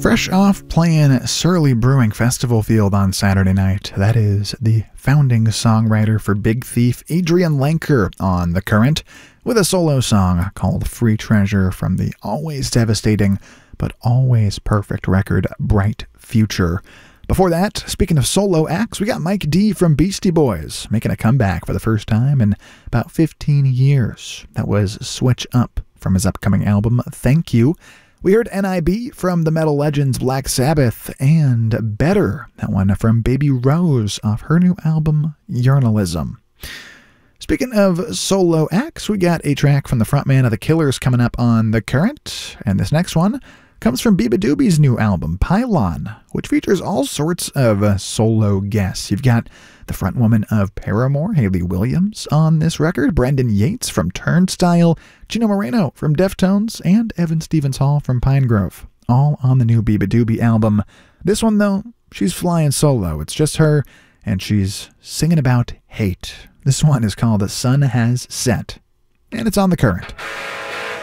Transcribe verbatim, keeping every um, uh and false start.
Fresh off playing Surly Brewing Festival Field on Saturday night, that is the founding songwriter for Big Thief, Adrian Lenker, on The Current, with a solo song called Free Treasure from the always devastating but always perfect record Bright Future. Before that, speaking of solo acts, we got Mike D from Beastie Boys making a comeback for the first time in about fifteen years. That was Switch Up from his upcoming album, Thank You. We heard N I B from the metal legends Black Sabbath, and Better, that one from Baby Rose off her new album, Journalism. Speaking of solo acts, we got a track from the frontman of The Killers coming up on The Current, and this next one comes from Biba Doobie's new album, Pylon, which features all sorts of uh, solo guests. You've got the frontwoman of Paramore, Hayley Williams, on this record, Brendan Yates from Turnstile, Gino Moreno from Deftones, and Evan Stevens Hall from Pinegrove, all on the new Biba Doobie album. This one, though, she's flying solo. It's just her, and she's singing about hate. This one is called The Sun Has Set, and it's on The Current.